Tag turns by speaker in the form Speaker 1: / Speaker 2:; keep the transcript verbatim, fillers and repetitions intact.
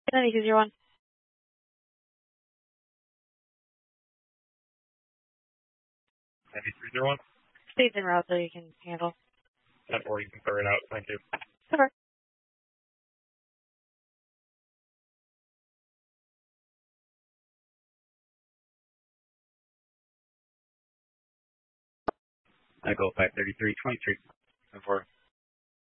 Speaker 1: ninety-two zero one.
Speaker 2: ninety-three zero one.
Speaker 1: Stays en route so you can handle.
Speaker 2: ten four, you can clear it out. Thank you.
Speaker 1: Cover.
Speaker 2: Echo five thirty-three twenty-three. ten four.